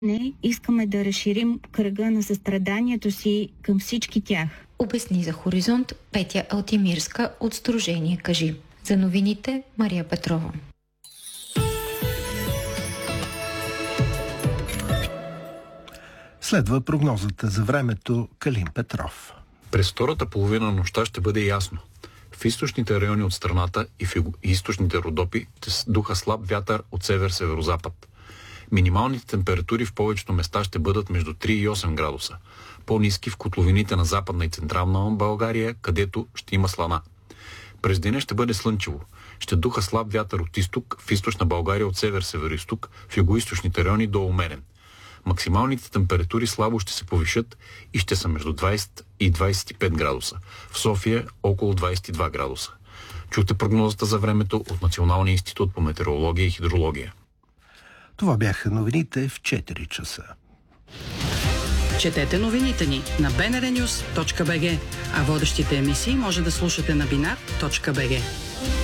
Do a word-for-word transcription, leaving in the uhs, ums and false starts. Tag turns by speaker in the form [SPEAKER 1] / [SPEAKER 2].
[SPEAKER 1] Не, искаме да разширим кръга на състраданието си към всички тях.
[SPEAKER 2] Обясни за Хоризонт Петя Алтимирска от Сдружение Кажи. За новините Мария Петрова.
[SPEAKER 3] Следва прогнозата за времето. Калин Петров.
[SPEAKER 4] През втората половина на нощта ще бъде ясно. В източните райони от страната и в източните Родопи ще духа слаб вятър от север-северозапад. Минималните температури в повечето места ще бъдат между три и осем градуса. По-ниски в котловините на Западна и Централна България, където ще има слана. През деня ще бъде слънчево. Ще духа слаб вятър от изток, в източна България от север-североизток, в югоизточните райони до умерен. Максималните температури слабо ще се повишат и ще са между двайсет и двайсет и пет градуса. В София около двайсет и два градуса. Чухте прогнозата за времето от Националния институт по метеорология и хидрология.
[SPEAKER 3] Това бяха новините в четири часа.
[SPEAKER 5] Четете новините ни на би ен ар нюс точка би джи, а водещите емисии може да слушате на бинар точка би джи.